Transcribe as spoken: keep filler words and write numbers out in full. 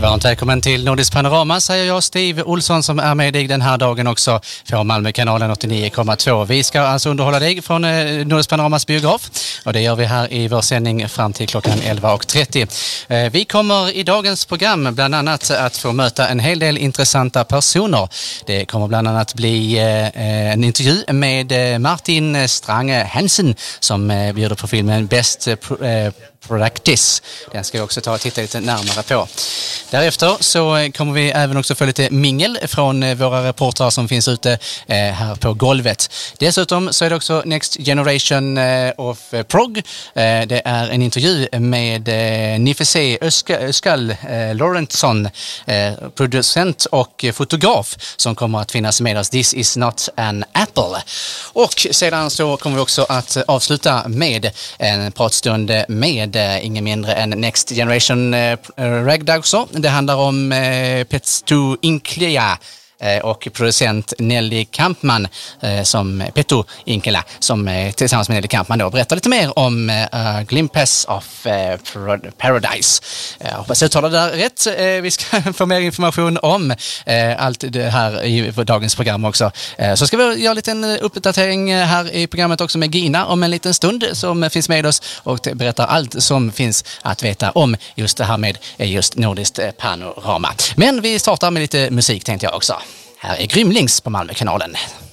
Varmt välkommen till Nordisk Panorama, säger jag, Steve Olsson, som är med dig den här dagen också från Malmökanalen åttionio komma två. Vi ska alltså underhålla dig från eh, Nordisk Panoramas biograf, och det gör vi här i vår sändning fram till klockan elva och trettio. Eh, vi kommer i dagens program bland annat att få möta en hel del intressanta personer. Det kommer bland annat bli eh, en intervju med eh, Martin Strange Hansen som eh, bjuder på filmen Best eh, Practice. Den ska vi också ta och titta lite närmare på. Därefter så kommer vi även också få lite mingel från våra reportrar som finns ute eh, här på golvet. Dessutom så är det också Next Generation eh, of Prog. Eh, det är en intervju med eh, Nifese Öskal eh, Lorentzon, eh, producent och fotograf, som kommer att finnas med oss. This is not an apple. Och sedan så kommer vi också att avsluta med en pratstund med eh, ingen mindre än Next Generation eh, Ragdagso. Det handlar om eh, Pettu Inkilä och producent Nelly Kampman eh, som Pettu Inkilä, som eh, tillsammans med Nelly Kampman då berättar lite mer om uh, Glimpse of uh, Paradise. Jag uh, hoppas jag uttalar det där rätt. Uh, vi ska få mer information om uh, allt det här i dagens program också. Uh, så ska vi göra en liten uppdatering här i programmet också med Gina om en liten stund, som finns med oss och berättar allt som finns att veta om just det här med just Nordiskt Panorama. Men vi startar med lite musik, tänkte jag också. Här är Grymlings på Malmökanalen.